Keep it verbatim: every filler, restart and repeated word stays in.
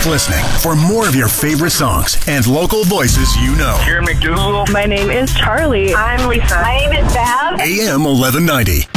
Keep listening for more of your favorite songs and local voices you know. Karen McDougal. My name is Charlie. I'm Lisa. My name is Val. A M eleven ninety.